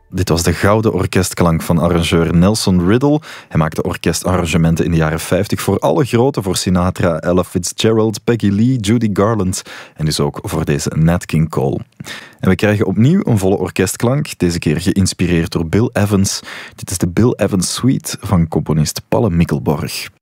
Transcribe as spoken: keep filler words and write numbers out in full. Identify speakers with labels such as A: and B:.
A: Dit was de gouden orkestklank van arrangeur Nelson Riddle. Hij maakte orkestarrangementen in de jaren vijftig voor alle grote, voor Sinatra, Ella Fitzgerald, Peggy Lee, Judy Garland en dus ook voor deze Nat King Cole. En we krijgen opnieuw een volle orkestklank, deze keer geïnspireerd door Bill Evans. Dit is de Bill Evans Suite van componist Palle Mikkelborg.